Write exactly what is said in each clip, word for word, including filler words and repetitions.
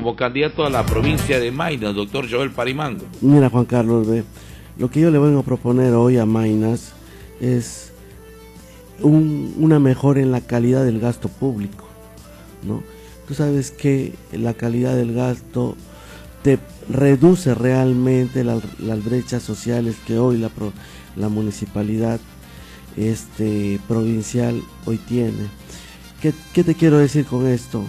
como candidato a la provincia de Maynas, doctor Joel Parimango? Mira, Juan Carlos, ve, lo que yo le vengo a proponer hoy a Maynas es un, una mejora en la calidad del gasto público, ¿no? Tú sabes que la calidad del gasto te reduce realmente la, las brechas sociales que hoy la, la municipalidad este, provincial hoy tiene. ¿Qué, qué te quiero decir con esto?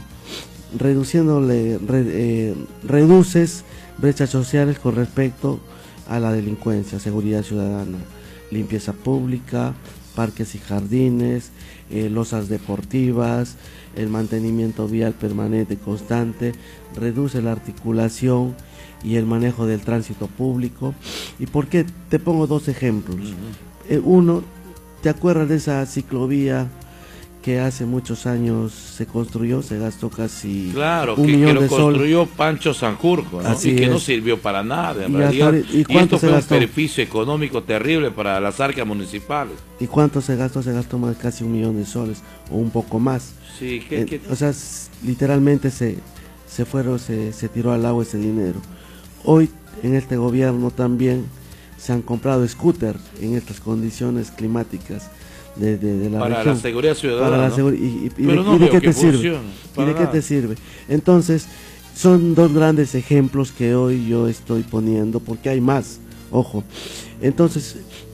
Reduciéndole, re, eh, reduces brechas sociales con respecto a la delincuencia, seguridad ciudadana, limpieza pública, parques y jardines, eh, losas deportivas, el mantenimiento vial permanente constante, reduce la articulación y el manejo del tránsito público. ¿Y por qué? Te pongo dos ejemplos. Uh-huh. eh, uno, ¿te acuerdas de esa ciclovía que hace muchos años se construyó? Se gastó casi claro, un que, millón que lo de construyó sol. Pancho Sanjurjo, ¿no? Así y que es. no sirvió para nada en y realidad. Hasta, ¿y, y esto fue gastó? un beneficio económico terrible para las arcas municipales. ¿Y cuánto se gastó? Se gastó más casi un millón de soles o un poco más. Sí, ¿qué, eh, qué? O sea, literalmente se, se fueron, se, se tiró al agua ese dinero. Hoy en este gobierno también se han comprado scooters en estas condiciones climáticas de, de, de la para región. la seguridad ciudadana, para la ¿no? segura, y, y, y, Pero de, no y de qué que te sirve y de qué te sirve. Entonces son dos grandes ejemplos que hoy yo estoy poniendo, porque hay más, ojo. Entonces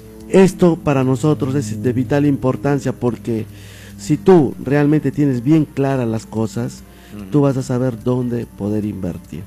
esto para nosotros es de vital importancia, porque si tú realmente tienes bien claras las cosas, uh-huh, tú vas a saber dónde poder invertir.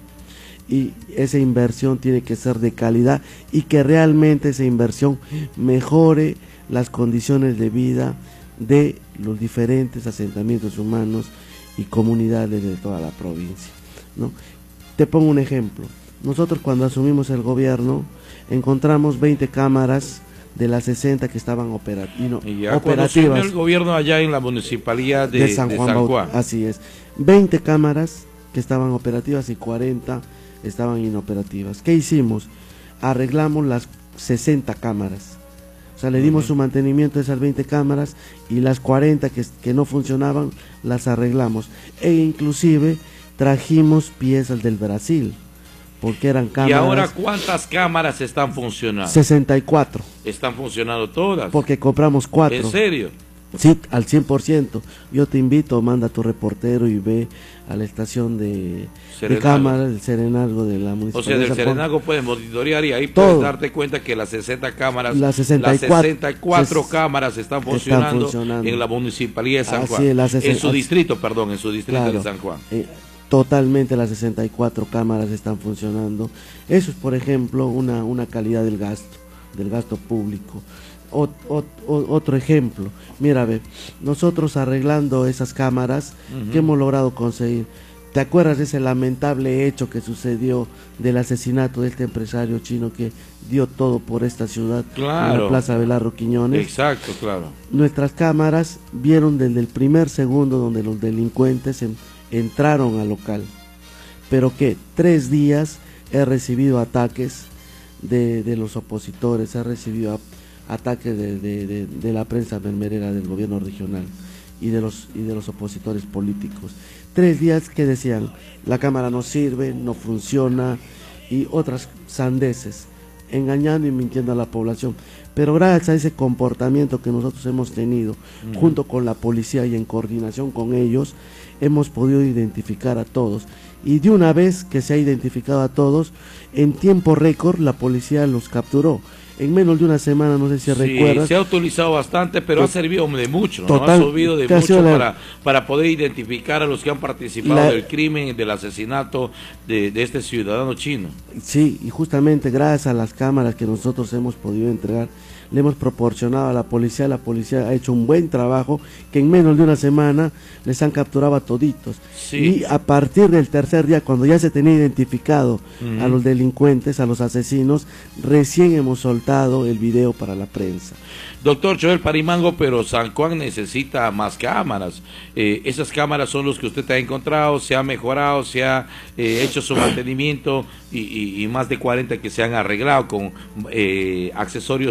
Y esa inversión tiene que ser de calidad y que realmente esa inversión mejore las condiciones de vida de los diferentes asentamientos humanos y comunidades de toda la provincia, ¿no? Te pongo un ejemplo. Nosotros cuando asumimos el gobierno encontramos veinte cámaras de las sesenta que estaban operat y no, y ya operativas. El gobierno allá en la municipalidad de, de, San, de Juan San Juan. Así es. veinte cámaras que estaban operativas y cuarenta estaban inoperativas. ¿Qué hicimos? Arreglamos las sesenta cámaras. O sea, le dimos uh-huh. su mantenimiento a esas veinte cámaras y las cuarenta que, que no funcionaban las arreglamos. E inclusive trajimos piezas del Brasil, porque eran cámaras. ¿Y ahora cuántas cámaras están funcionando? sesenta y cuatro. ¿Están funcionando todas? Porque compramos cuatro. ¿En serio? Sí, al cien por ciento. Yo te invito, manda a tu reportero y ve a la estación de, de cámara, el Serenazgo de la municipalidad. O sea, del Serenazgo puedes monitorear y ahí todo. Puedes darte cuenta que las sesenta cámaras, las sesenta y cuatro, las sesenta y cuatro ses, cámaras están funcionando, están funcionando en la municipalidad de San Juan. Así es, las sesenta, en su distrito, perdón, en su distrito claro, de San Juan. Eh, totalmente las sesenta y cuatro cámaras están funcionando. Eso es, por ejemplo, una, una calidad del gasto, del gasto público. O, o, o, otro ejemplo, mira, ve, nosotros arreglando esas cámaras, uh-huh, ¿qué hemos logrado conseguir? ¿Te acuerdas de ese lamentable hecho que sucedió del asesinato de este empresario chino que dio todo por esta ciudad, claro, en la Plaza Belarro Quiñones? Exacto, claro. Nuestras cámaras vieron desde el primer segundo donde los delincuentes en, entraron al local, pero que tres días he recibido ataques de, de los opositores, he recibido a, ataques de, de, de, de la prensa mermerera del gobierno regional y de los y de los opositores políticos. Tres días que decían, la cámara no sirve, no funciona, y otras sandeces, engañando y mintiendo a la población. Pero gracias a ese comportamiento que nosotros hemos tenido, uh-huh, junto con la policía y en coordinación con ellos, hemos podido identificar a todos. Y de una vez que se ha identificado a todos, en tiempo récord la policía los capturó. En menos de una semana, no sé si sí, recuerdas. Se ha utilizado bastante, pero pues, ha servido de mucho, ¿no? Total, ha servido de mucho la, para, para poder identificar a los que han participado la, del crimen, del asesinato de, de este ciudadano chino. Sí, y justamente gracias a las cámaras que nosotros hemos podido entregar, le hemos proporcionado a la policía, la policía ha hecho un buen trabajo, que en menos de una semana les han capturado a toditos. Sí. Y a partir del tercer día, cuando ya se tenía identificado uh-huh. a los delincuentes, a los asesinos, recién hemos soltado el video para la prensa. Doctor Joel Parimango, pero San Juan necesita más cámaras. Eh, esas cámaras son los que usted ha encontrado, se ha mejorado, se ha eh, hecho su mantenimiento y, y, y más de cuarenta que se han arreglado con eh, accesorios de Brasil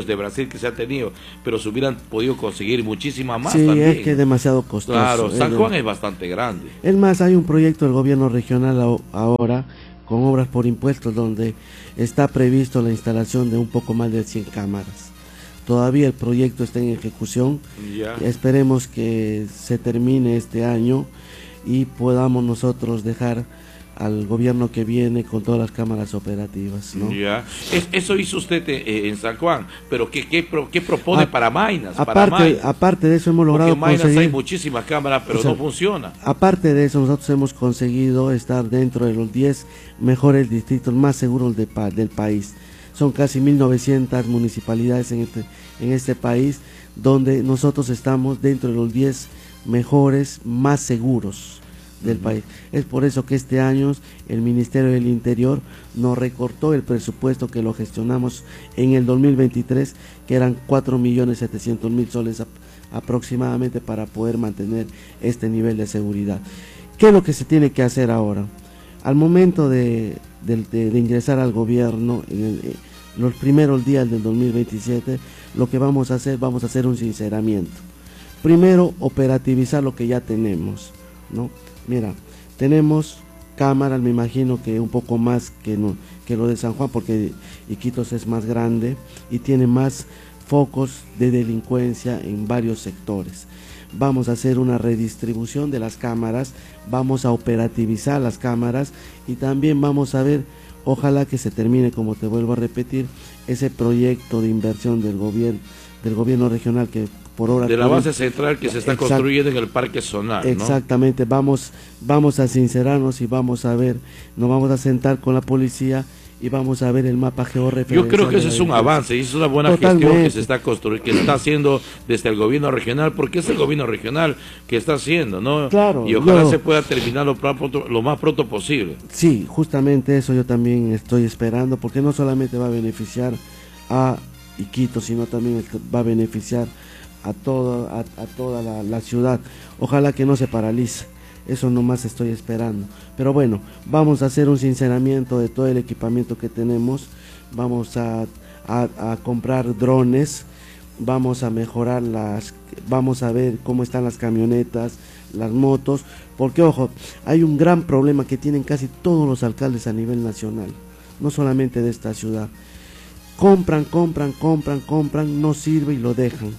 decir que se ha tenido, pero se hubieran podido conseguir muchísimas más sí, también. es que es demasiado costoso. Claro, San es Juan de... es bastante grande. Es más, hay un proyecto del gobierno regional ahora con obras por impuestos donde está previsto la instalación de un poco más de cien cámaras. Todavía el proyecto está en ejecución, Ya. Esperemos que se termine este año y podamos nosotros dejar al gobierno que viene con todas las cámaras operativas, ¿no? Ya. Es, eso hizo usted eh, en San Juan, pero ¿qué, qué, pro, qué propone A, para Maynas? Aparte, para Maynas? aparte de eso hemos logrado Porque en Maynas conseguir... hay muchísimas cámaras, pero o sea, no funciona. Aparte de eso, nosotros hemos conseguido estar dentro de los diez mejores distritos más seguros de, del país. Son casi mil novecientas municipalidades en este, en este país, donde nosotros estamos dentro de los diez mejores más seguros del uh-huh. país. Es por eso que este año el Ministerio del Interior nos recortó el presupuesto que lo gestionamos en el dos mil veintitrés, que eran cuatro millones setecientos mil soles aproximadamente para poder mantener este nivel de seguridad. ¿Qué es lo que se tiene que hacer ahora? Al momento de, de, de, de ingresar al gobierno, en el, eh, los primeros días del dos mil veintisiete, lo que vamos a hacer, vamos a hacer un sinceramiento. Primero, operativizar lo que ya tenemos, ¿no? Mira, tenemos cámaras, me imagino que un poco más que, no, que lo de San Juan, porque Iquitos es más grande y tiene más focos de delincuencia en varios sectores. Vamos a hacer una redistribución de las cámaras, vamos a operativizar las cámaras y también vamos a ver, ojalá que se termine, como te vuelvo a repetir, ese proyecto de inversión del gobierno, del gobierno regional que por obra de la base central que se está exact, construyendo en el Parque Zonal, ¿no? Exactamente, vamos, vamos a sincerarnos y vamos a ver, nos vamos a sentar con la policía y vamos a ver el mapa georreferencial. Yo creo que ese es un avance y es una buena Totalmente. gestión que se está construyendo, que está haciendo desde el gobierno regional, porque es el gobierno regional que está haciendo, ¿no? Claro. Y ojalá yo, se pueda terminar lo, pronto, lo más pronto posible. Sí, justamente eso yo también estoy esperando, porque no solamente va a beneficiar a Iquitos, sino también va a beneficiar a toda, a, a toda la, la ciudad. Ojalá que no se paralice. Eso nomás estoy esperando. Pero bueno, vamos a hacer un sinceramiento de todo el equipamiento que tenemos. Vamos a, a, a comprar drones. Vamos a mejorar las... Vamos a ver cómo están las camionetas, las motos. Porque, ojo, hay un gran problema que tienen casi todos los alcaldes a nivel nacional. No solamente de esta ciudad. Compran, compran, compran, compran, no sirve y lo dejan.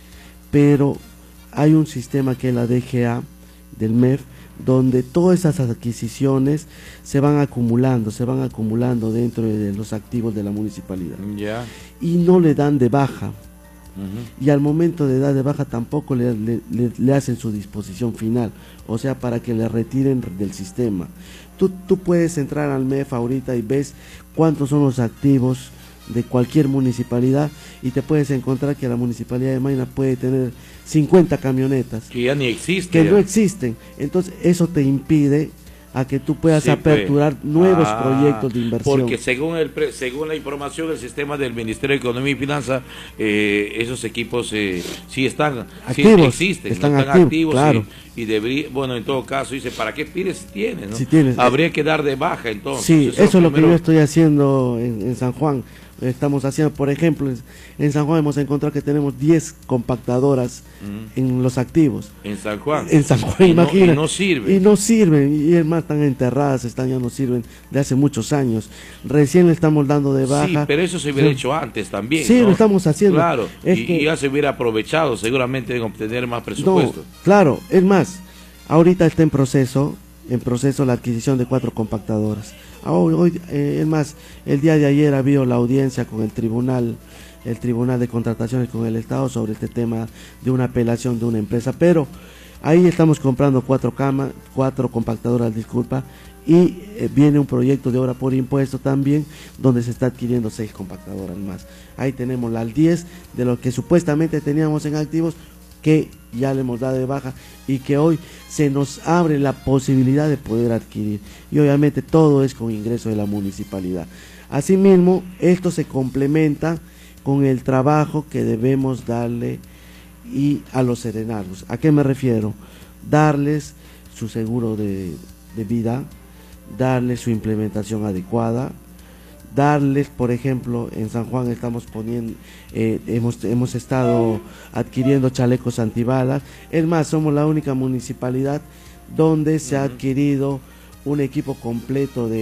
Pero hay un sistema que es la D G A del M E F, donde todas esas adquisiciones se van acumulando, se van acumulando dentro de los activos de la municipalidad. Yeah. Y no le dan de baja. Uh-huh. Y al momento de dar de baja tampoco le, le, le, le hacen su disposición final, o sea, para que le retiren del sistema. Tú, tú puedes entrar al M E F ahorita y ves cuántos son los activos de cualquier municipalidad y te puedes encontrar que la municipalidad de Maynas puede tener cincuenta camionetas que ya ni existen, que ya. no existen. Entonces eso te impide a que tú puedas sí, aperturar pues. nuevos ah, proyectos de inversión. Porque según el pre, según la información del sistema del Ministerio de Economía y Finanzas, eh, esos equipos eh, sí están activos, sí existen, están, no están activos, activos claro. y, y debería, bueno, en todo caso dice, ¿para qué pides si tienes? ¿no? Si tienes Habría que dar de baja entonces. Sí, eso, eso es lo primero... que yo estoy haciendo en, en San Juan. Estamos haciendo, por ejemplo, en San Juan hemos encontrado que tenemos diez compactadoras mm. en los activos. En San Juan. En San Juan, y imagínate. No, y no sirven. Y no sirven, y es más, están enterradas, están ya no sirven de hace muchos años. Recién le estamos dando de baja. Sí, pero eso se hubiera sí. hecho antes también. Sí, ¿no? lo estamos haciendo. Claro, es y, que... y ya se hubiera aprovechado seguramente en obtener más presupuesto. No, claro, es más, ahorita está en proceso, en proceso la adquisición de cuatro compactadoras. Hoy, hoy eh, es más, el día de ayer ha habido la audiencia con el tribunal, el tribunal de contrataciones con el Estado sobre este tema de una apelación de una empresa, pero ahí estamos comprando cuatro camas, cuatro compactadoras, disculpa, y eh, viene un proyecto de obra por impuesto también, donde se está adquiriendo seis compactadoras más. Ahí tenemos las diez de lo que supuestamente teníamos en activos, que ya le hemos dado de baja y que hoy se nos abre la posibilidad de poder adquirir, y obviamente todo es con ingreso de la municipalidad. Asimismo, esto se complementa con el trabajo que debemos darle y a los serenazgos. ¿A qué me refiero? Darles su seguro de, de vida, darles su implementación adecuada, darles, por ejemplo, en San Juan estamos poniendo, eh, hemos, hemos estado adquiriendo chalecos antibalas. Es más, somos la única municipalidad donde se ha adquirido un equipo completo de